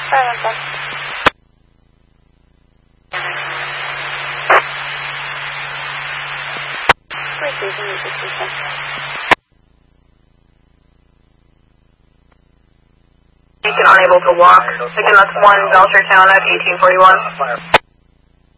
Unable to walk. Again, that's 1 Belchertown at 1841.